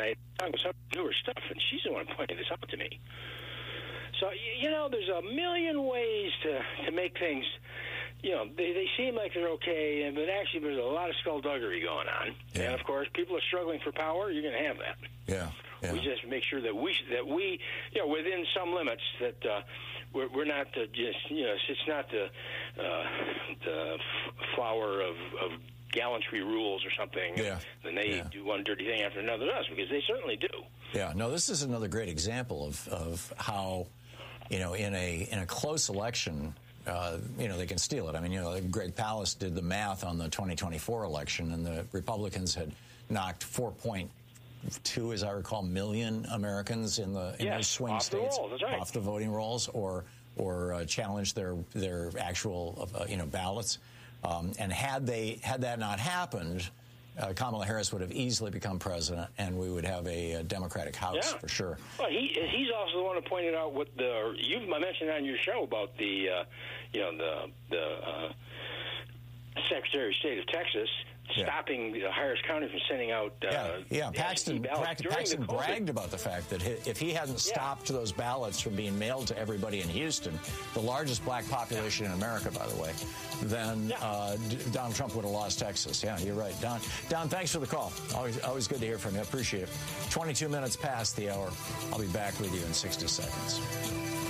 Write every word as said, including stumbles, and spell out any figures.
I talked with some newer stuff, and she's the one pointing this out to me. So, you know, there's a million ways to, to make things, you know, they, they seem like they're okay, but actually there's a lot of skullduggery going on. Yeah. And, of course, people are struggling for power. You're going to have that. Yeah. yeah. We just make sure that we, that we, you know, within some limits, that uh, we're, we're not uh, just, you know, it's not the, uh, the flower of, of gallantry rules or something, yeah. and they yeah. do one dirty thing after another to us, because they certainly do. Yeah, no, this is another great example of, of how, you know, in a in a close election, uh, you know, they can steal it. I mean, you know, Greg Palast did the math on the twenty twenty-four election, and the Republicans had knocked four point two, as I recall, million Americans in the in yes, those swing off states the roll, that's right. off the voting rolls, or or uh, challenged their their actual uh, you know ballots. Um, and had they had that not happened, uh, Kamala Harris would have easily become president, and we would have a, a Democratic House yeah. for sure. Well, he he's also the one who pointed out what the you've mentioned on your show about the uh, you know the the uh, Secretary of State of Texas yeah. stopping uh, Harris County from sending out uh, yeah yeah Paxton Paxton bragged about the fact that if he hadn't yeah. stopped those ballots from being mailed to everybody in Houston, the largest black population yeah. in America, by the way, then yeah. uh, Donald Trump would have lost Texas. Yeah, you're right, Don. Don, thanks for the call. Always always good to hear from you. I appreciate it. twenty-two minutes past the hour. I'll be back with you in sixty seconds.